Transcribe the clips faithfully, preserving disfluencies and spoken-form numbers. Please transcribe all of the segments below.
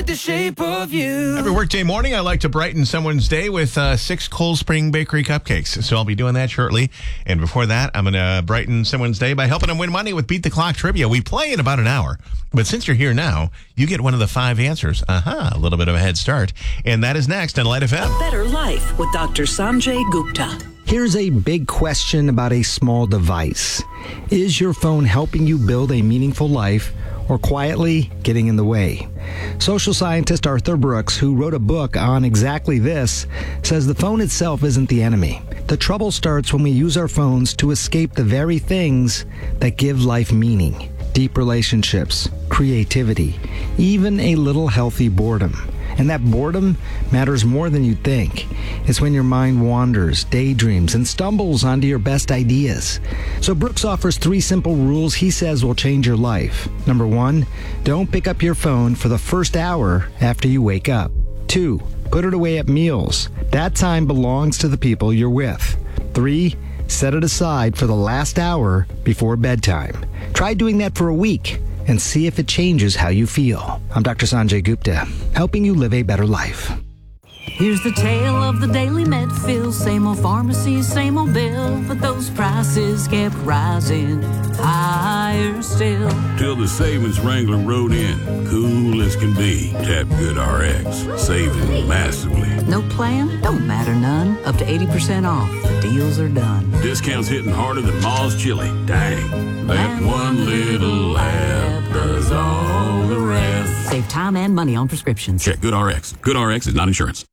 with the shape of you. Every workday morning, I like to brighten someone's day with uh, six Cold Spring Bakery cupcakes. So I'll be doing that shortly. And before that, I'm going to brighten someone's day by helping them win money with Beat the Clock Trivia. We play in about an hour. But since you're here now, you get one of the five answers. Uh-huh, a little bit of a head start. And that is next on Light F M. Better Life with Doctor Sanjay Gupta. Here's a big question about a small device. Is your phone helping you build a meaningful life or quietly getting in the way? Social scientist Arthur Brooks, who wrote a book on exactly this, says the phone itself isn't the enemy. The trouble starts when we use our phones to escape the very things that give life meaning. Deep relationships, creativity, even a little healthy boredom. And that boredom matters more than you think. It's when your mind wanders, daydreams, and stumbles onto your best ideas. So Brooks offers three simple rules he says will change your life. Number one, don't pick up your phone for the first hour after you wake up. Two, put it away at meals. That time belongs to the people you're with. Three, set it aside for the last hour before bedtime. Try doing that for a week and see if it changes how you feel. I'm Doctor Sanjay Gupta, helping you live a better life. Here's the tale of the Daily Medfield. Same old pharmacy, same old bill, but those prices kept rising higher still. Till the savings wrangler rode in, cool as can be. Tap Good R X, saving massively. No plan? Don't matter none. Up to eighty percent off. The deals are done. Discounts hitting harder than Ma's chili. Dang, that one little app does all the rest. Save time and money on prescriptions. Check Good R X. Good R X is not insurance.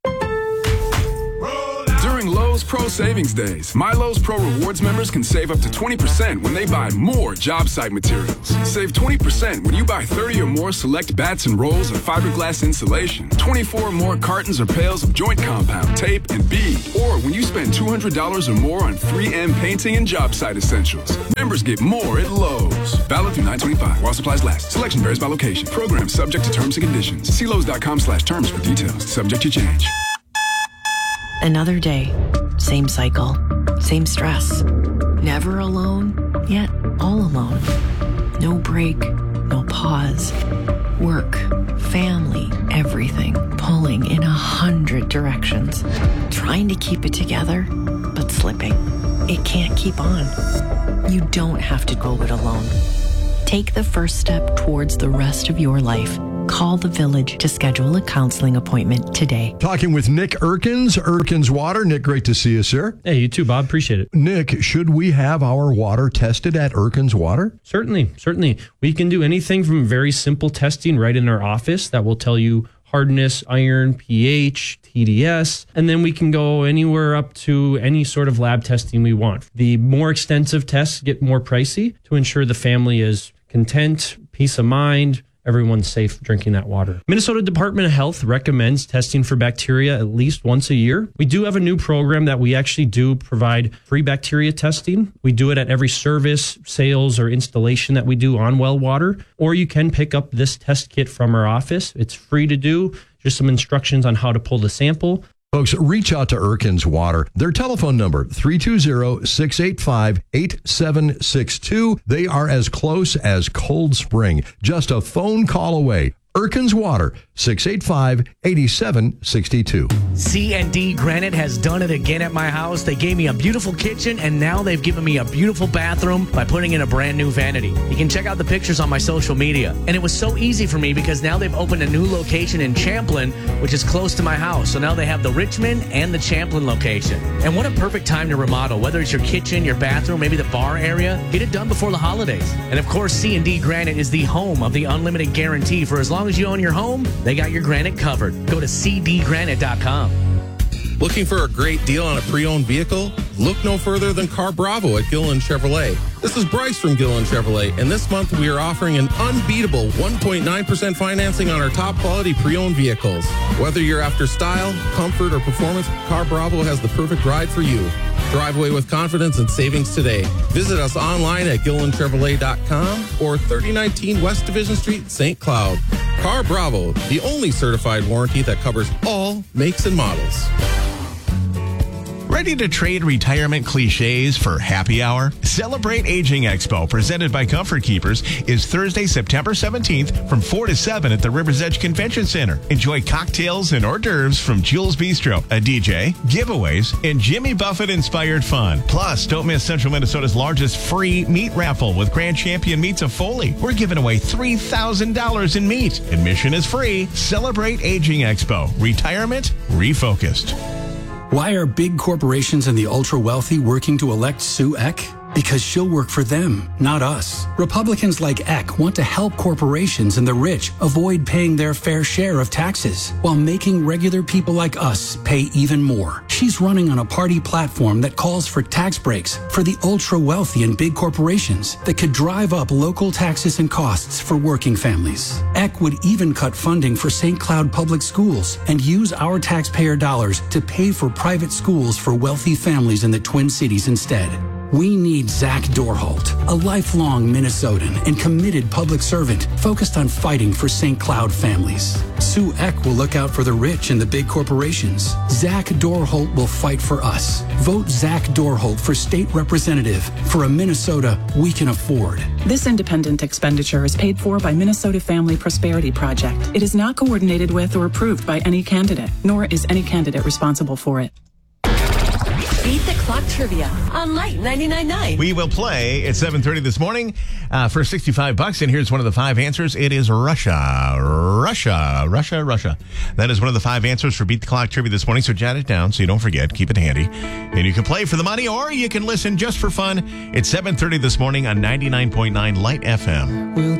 During Lowe's Pro Savings Days, My Lowe's Pro Rewards members can save up to twenty percent when they buy more job site materials. Save twenty percent when you buy thirty or more select bats and rolls of fiberglass insulation, twenty-four or more cartons or pails of joint compound, tape, and bead, or when you spend two hundred dollars or more on three M painting and job site essentials. Members get more at Lowe's. Valid through nine twenty-five while supplies last. Selection varies by location. Program subject to terms and conditions. See Lowe's.com slash terms for details. Subject to change. Another day, same cycle, same stress. Never alone, yet all alone. No break, no pause. Work, family, everything pulling in a hundred directions. Trying to keep it together, but slipping. It can't keep on. You don't have to go it alone. Take the first step towards the rest of your life. Call the Village to schedule a counseling appointment today. Talking with Nick Erkins, Erkins Water. Nick, great to see you, sir. Hey, you too, Bob. Appreciate it. Nick, should we have our water tested at Erkins Water? Certainly, certainly. We can do anything from very simple testing right in our office that will tell you hardness, iron, pH, T D S, and then we can go anywhere up to any sort of lab testing we want. The more extensive tests get more pricey to ensure the family is content, peace of mind, everyone's safe drinking that water. Minnesota Department of Health recommends testing for bacteria at least once a year. We do have a new program that we actually do provide free bacteria testing. We do it at every service, sales, or installation that we do on well water, or you can pick up this test kit from our office. It's free to do, just some instructions on how to pull the sample. Folks, reach out to Erkins Water. Their telephone number, three two zero, six eight five, eight seven six two. They are as close as Cold Spring, just a phone call away. Erkins Water, six eight five, eight seven six two. C and D Granite has done it again at my house. They gave me a beautiful kitchen, and now they've given me a beautiful bathroom by putting in a brand new vanity. You can check out the pictures on my social media. And it was so easy for me because now they've opened a new location in Champlin, which is close to my house. So now they have the Richmond and the Champlin location. And what a perfect time to remodel, whether it's your kitchen, your bathroom, maybe the bar area. Get it done before the holidays. And of course, C and D Granite is the home of the unlimited guarantee. For as long as you own your home, they got your granite covered. Go to c d granite dot com. Looking for a great deal on a pre-owned vehicle? Look no further than Car Bravo at Gillen Chevrolet. This is Bryce from Gillen Chevrolet, and this month we are offering an unbeatable one point nine percent financing on our top quality pre-owned vehicles. Whether you're after style, comfort, or performance, Car Bravo has the perfect ride for you. Drive away with confidence and savings today. Visit us online at gillen chevrolet dot com or thirty nineteen West Division Street, Saint Cloud. Car Bravo, the only certified warranty that covers all makes and models. Ready to trade retirement cliches for happy hour? Celebrate Aging Expo, presented by Comfort Keepers, is Thursday, September seventeenth from four to seven at the River's Edge Convention Center. Enjoy cocktails and hors d'oeuvres from Jules Bistro, a D J, giveaways, and Jimmy Buffett-inspired fun. Plus, don't miss Central Minnesota's largest free meat raffle with Grand Champion Meats of Foley. We're giving away three thousand dollars in meat. Admission is free. Celebrate Aging Expo. Retirement refocused. Why are big corporations and the ultra-wealthy working to elect Sue Eck? Because she'll work for them, not us. Republicans like Eck want to help corporations and the rich avoid paying their fair share of taxes, while making regular people like us pay even more. She's running on a party platform that calls for tax breaks for the ultra-wealthy and big corporations that could drive up local taxes and costs for working families. Eck would even cut funding for Saint Cloud Public Schools and use our taxpayer dollars to pay for private schools for wealthy families in the Twin Cities instead. We need Zach Dorholt, a lifelong Minnesotan and committed public servant focused on fighting for Saint Cloud families. Sue Eck will look out for the rich and the big corporations. Zach Dorholt will fight for us. Vote Zach Dorholt for state representative for a Minnesota we can afford. This independent expenditure is paid for by Minnesota Family Prosperity Project. It is not coordinated with or approved by any candidate, nor is any candidate responsible for it. Beat the Clock Trivia on Light ninety-nine point nine. We will play at seven thirty this morning uh, for sixty-five bucks. And here's one of the five answers. It is Russia. Russia. Russia. Russia. That is one of the five answers for Beat the Clock Trivia this morning. So jot it down so you don't forget. Keep it handy. And you can play for the money or you can listen just for fun at seven thirty this morning on ninety-nine point nine Light F M.